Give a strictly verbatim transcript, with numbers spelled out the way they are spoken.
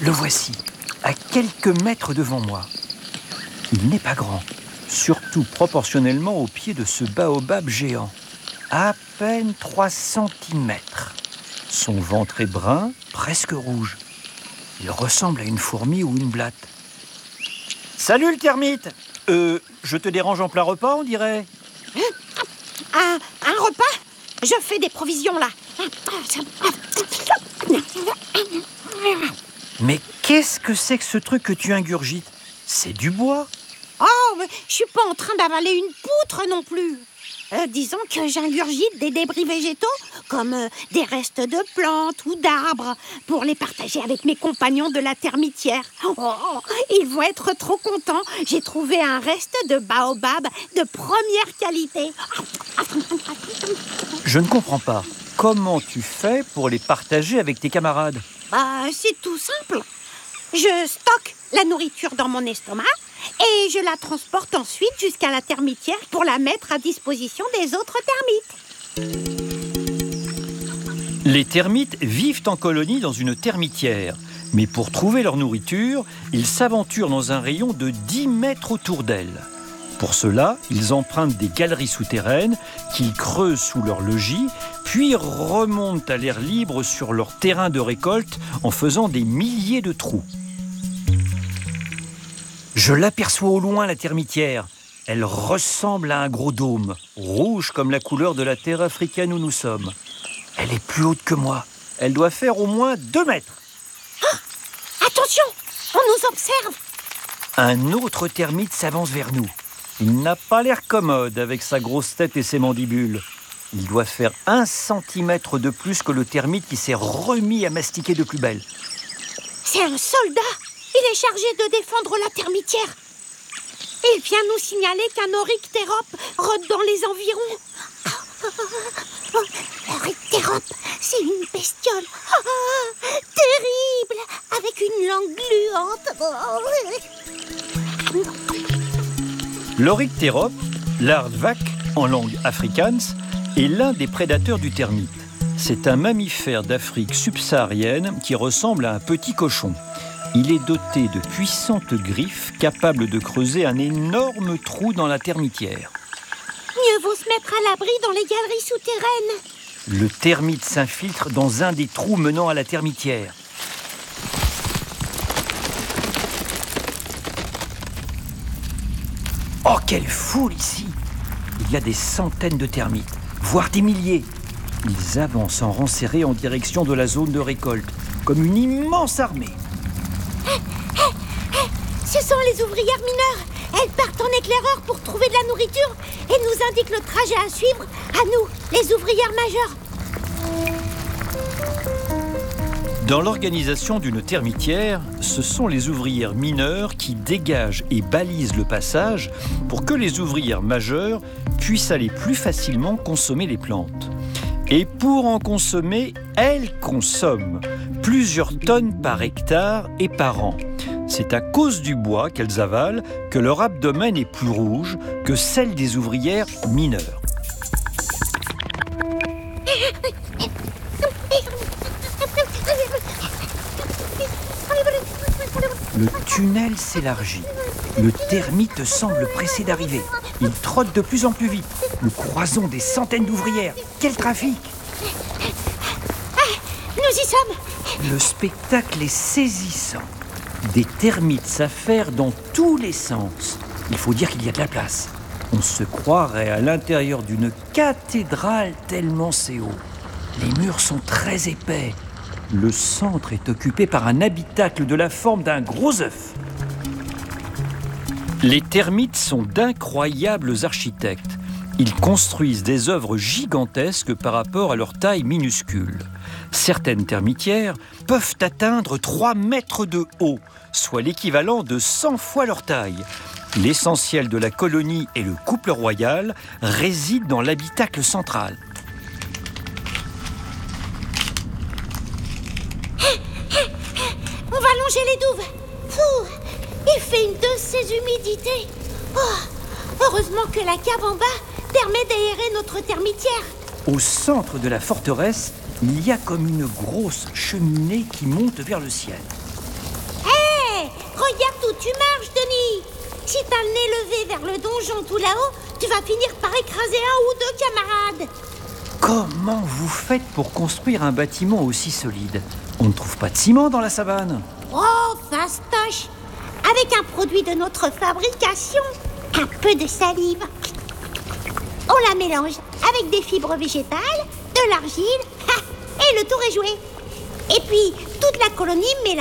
Le voici, à quelques mètres devant moi. Il n'est pas grand, surtout proportionnellement au pied de ce baobab géant. À peine trois centimètres. Son ventre est brun, presque rouge. Il ressemble à une fourmi ou une blatte. Salut le termite! Euh, je te dérange en plein repas, on dirait? Un, un repas? Je fais des provisions, là. Mais qu'est-ce que c'est que ce truc que tu ingurgites? C'est du bois? Oh, mais je suis pas en train d'avaler une poutre non plus. Euh, disons que j'ingurgite des débris végétaux, comme euh, des restes de plantes ou d'arbres, pour les partager avec mes compagnons de la termitière. Oh, ils vont être trop contents. J'ai trouvé un reste de baobab de première qualité. Je ne comprends pas. Comment tu fais pour les partager avec tes camarades? Bah, c'est tout simple. Je stocke la nourriture dans mon estomac et je la transporte ensuite jusqu'à la termitière pour la mettre à disposition des autres termites. Les termites vivent en colonie dans une termitière. Mais pour trouver leur nourriture, ils s'aventurent dans un rayon de dix mètres autour d'elles. Pour cela, ils empruntent des galeries souterraines qu'ils creusent sous leur logis, puis remontent à l'air libre sur leur terrain de récolte en faisant des milliers de trous. Je l'aperçois au loin, la termitière. Elle ressemble à un gros dôme, rouge comme la couleur de la terre africaine où nous sommes. Elle est plus haute que moi. Elle doit faire au moins deux mètres. Ah, attention, on nous observe. Un autre termite s'avance vers nous. Il n'a pas l'air commode avec sa grosse tête et ses mandibules. Il doit faire un centimètre de plus que le termite qui s'est remis à mastiquer de plus belle. C'est un soldat. Il est chargé de défendre la termitière. Il vient nous signaler qu'un oryctérope rôde dans les environs. L'oryctérope, c'est une bestiole oh, terrible, avec une langue gluante. L'oryctérope, l'Aardvark en langue afrikaans, est l'un des prédateurs du termite. C'est un mammifère d'Afrique subsaharienne qui ressemble à un petit cochon. Il est doté de puissantes griffes capables de creuser un énorme trou dans la termitière. Mieux vaut se mettre à l'abri dans les galeries souterraines. Le termite s'infiltre dans un des trous menant à la termitière. Oh, quelle foule ici! Il y a des centaines de termites, voire des milliers. Ils avancent en rang serré en direction de la zone de récolte, comme une immense armée. Ce sont les ouvrières mineures. Elles partent en éclaireur pour trouver de la nourriture et nous indiquent le trajet à suivre à nous, les ouvrières majeures. Dans l'organisation d'une termitière, ce sont les ouvrières mineures qui dégagent et balisent le passage pour que les ouvrières majeures puissent aller plus facilement consommer les plantes. Et pour en consommer, elles consomment plusieurs tonnes par hectare et par an. C'est à cause du bois qu'elles avalent que leur abdomen est plus rouge que celle des ouvrières mineures. Le tunnel s'élargit. Le termite semble pressé d'arriver. Il trotte de plus en plus vite. Nous croisons des centaines d'ouvrières. Quel trafic! Ah, nous y sommes! Le spectacle est saisissant. Des termites s'affairent dans tous les sens. Il faut dire qu'il y a de la place. On se croirait à l'intérieur d'une cathédrale tellement c'est haut. Les murs sont très épais. Le centre est occupé par un habitacle de la forme d'un gros œuf. Les termites sont d'incroyables architectes. Ils construisent des œuvres gigantesques par rapport à leur taille minuscule. Certaines termitières peuvent atteindre trois mètres de haut, soit l'équivalent de cent fois leur taille. L'essentiel de la colonie et le couple royal résident dans l'habitacle central. On va longer les douves. Pouh, il fait une de ces humidités. Oh, heureusement que la cave en bas permet d'aérer notre termitière. Au centre de la forteresse, il y a comme une grosse cheminée qui monte vers le ciel. où tu marches, Denis. Si t'as le nez levé vers le donjon tout là-haut, tu vas finir par écraser un ou deux camarades. Comment vous faites pour construire un bâtiment aussi solide? On ne trouve pas de ciment dans la savane. Oh, fastoche. Avec un produit de notre fabrication, un peu de salive. On la mélange avec des fibres végétales, de l'argile, et le tour est joué. Et puis, toute la colonie met la